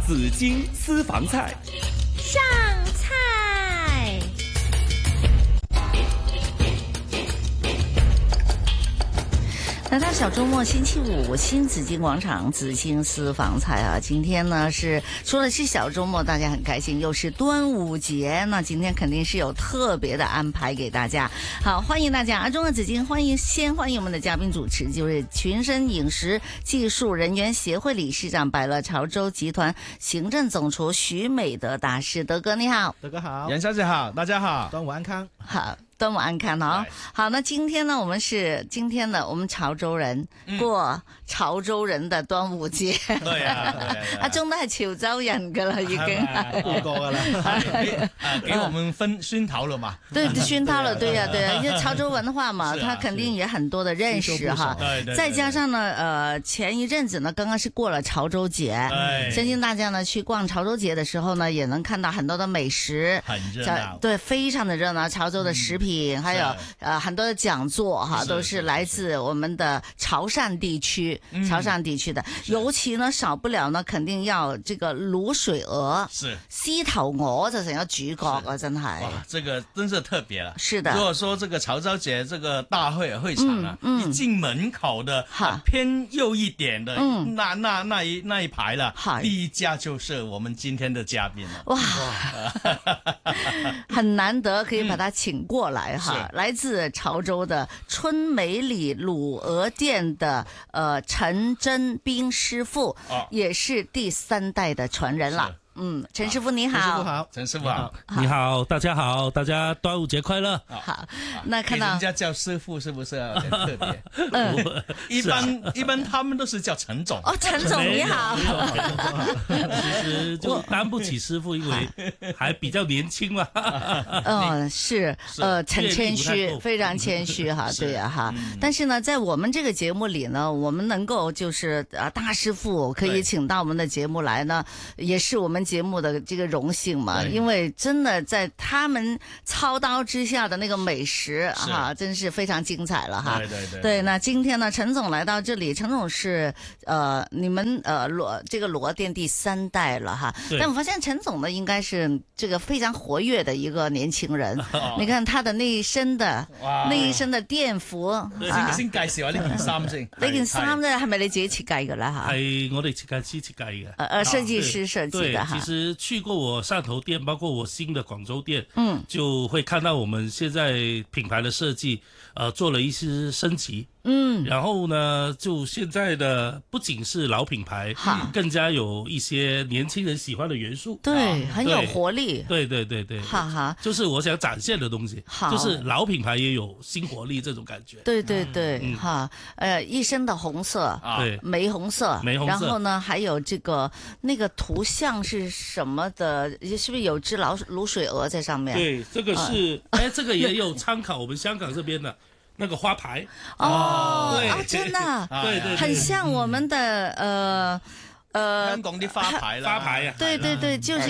紫荆私房菜上菜。来到小周末星期五，新紫荆广场紫荆私房菜啊！今天呢是除了是小周末，大家很开心，又是端午节，那今天肯定是有特别的安排给大家。好，欢迎大家，阿中的紫荆，欢迎我们的嘉宾主持，就是群生饮食技术人员协会理事长、百乐潮州集团行政总厨徐美德大师，德哥你好。 德哥好， 杨小姐好，大家好， 端午安康。 好，端午安康哦。好，那今天呢，我们潮州人過潮州人的端午節。 對啊， 阿中都係潮州人噶啦，已經係過噶啦。 給我們熏陶了嘛？ 對，熏陶了，對呀，因為潮州文化嘛，他肯定也很多的認識哈。再加上呢，前一陣子呢，剛剛是過了潮州節，相信大家呢去逛潮州節的時候呢，也能看到很多的美食， 很熱鬧， 對，非常的熱鬧。潮州的食品，還有很多的講座哈，都是來自我們的潮汕地區的，尤其呢少不了呢，肯定要這個滷水鵝， 是獅頭鵝就成咗主角啊，真係。 哇，這個真是特別了。 是的。 如果說這個潮州節這個大會場啊，一進門口的偏右一點的那一排了，第一家就是我們今天的嘉賓了。 哇，很難得可以把他請過來哈，來自潮州的春美里滷鵝店的陳真斌師傅，也是第3代的傳人了。陳師傅你好。 陳師傅好， 你好，大家好，大家端午節快樂。 好，那看到人家叫師傅是不是有點特別？一般他們都是叫陳總。 哦，陳總你好。 其實就擔不起師傅，因為還比較年輕嘛。 是，很謙虛，非常謙虛哈，對呀哈。但是呢，在我們這個節目裏呢，我們能夠就是大師傅可以請到我們的節目來呢，也是我們節目的這個榮幸嘛，因為真的在他們操刀之下的那個美食哈，真是非常精彩了哈。對，那今天呢，陳總來到這裏，陳總是你們這個羅店第3代了哈。但我發現陳總呢，應該是這個非常活躍的一個年輕人。你看他的那一身的店服， 先介紹下呢件衫先。 呢件衫咧係咪你自己設計㗎啦吓？ 係我哋設計師設計嘅。 設計師設計的哈。 其實去過我汕頭店，包括我新的廣州店，就會看到我們現在品牌的設計，做了一些升級。然後呢，就現在的不僅是老品牌，更加有一些年輕人喜歡的元素， 對，很有活力。 對， 哈哈， 就是我想展現的東西，就是老品牌也有新活力這種感覺。 對，哈，一身的紅色，對，玫紅色，然後呢，還有這個那個圖像是什麼的？是不是有隻滷水鵝在上面？ 對，這個是，這個也有參考我們香港這邊的。那個花牌真的， 對， 很像我們的香港啲花牌啦， 花牌啊， 對，就是。